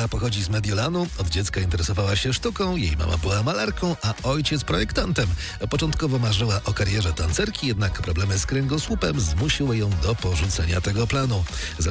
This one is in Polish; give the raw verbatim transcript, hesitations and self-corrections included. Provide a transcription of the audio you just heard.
Anna pochodzi z Mediolanu. Od dziecka interesowała się sztuką, jej mama była malarką, a ojciec projektantem. Początkowo marzyła o karierze tancerki, jednak problemy z kręgosłupem zmusiły ją do porzucenia tego planu.